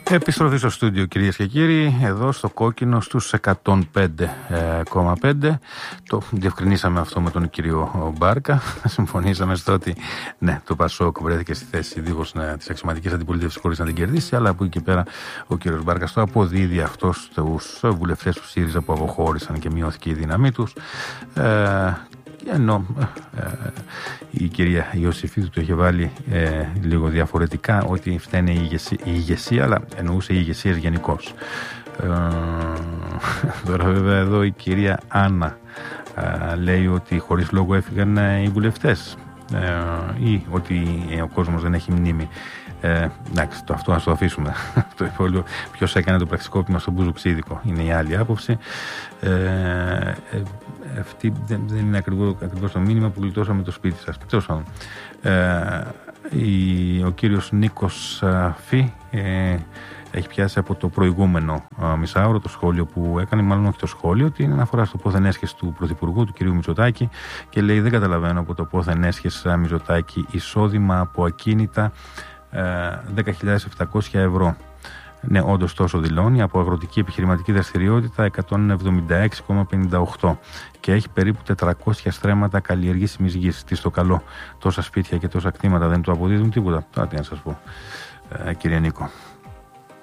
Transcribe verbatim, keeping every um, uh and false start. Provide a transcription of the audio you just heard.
Επιστροφή στο στούντιο, κυρίες και κύριοι, εδώ στο Κόκκινο στους εκατόν πέντε κόμμα πέντε. Το διευκρινίσαμε αυτό με τον κύριο Μπάρκα. Συμφωνήσαμε στο ότι ναι, το Πασόκ βρέθηκε στη θέση δίχως της αξιωματικής αντιπολίτευσης χωρίς να την κερδίσει, αλλά από εκεί και πέρα ο κύριος Μπάρκας το αποδίδει αυτό στους βουλευτές του ΣΥΡΙΖΑ που αποχώρησαν και μειώθηκε η δύναμή τους. Ε, Ενώ ε, η κυρία Ιωσήφιδου το είχε βάλει ε, λίγο διαφορετικά, ότι φταίνε η ηγεσία, η ηγεσία, αλλά εννοούσε οι ηγεσίες γενικώς. Ε, τώρα βέβαια εδώ η κυρία Άννα ε, λέει ότι χωρίς λόγο έφυγαν ε, οι βουλευτές ε, ή ότι ε, ο κόσμος δεν έχει μνήμη. Ε, εντάξει, το αυτό ας το αφήσουμε. Το υπόλοιπο, ποιος έκανε το πραξικόπημα στον Μπουζουξίδικο, είναι η άλλη άποψη. Ε, ε, αυτή δεν, δεν είναι ακριβώς, ακριβώς το μήνυμα που γλιτώσαμε το σπίτι σας. Τέλος πάντων, ε, ο κύριος Νίκος Φι ε, έχει πιάσει από το προηγούμενο α, μισάωρο το σχόλιο που έκανε, μάλλον όχι το σχόλιο, την αναφορά στο πόθεν έσχες του Πρωθυπουργού, του κυρίου Μητσοτάκη, και λέει: δεν καταλαβαίνω από το πόθεν έσχες Μητσοτάκη εισόδημα από ακίνητα δέκα χιλιάδες επτακόσια ευρώ. Ναι, όντως τόσο δηλώνει. Από αγροτική επιχειρηματική δραστηριότητα εκατόν εβδομήντα έξι κόμμα πενήντα οκτώ και έχει περίπου τετρακόσια στρέμματα καλλιεργήσιμης γης. Τι στο καλό, τόσα σπίτια και τόσα κτήματα δεν του αποδίδουν τίποτα. Τώρα τι να σας πω, ε, κύριε Νίκο.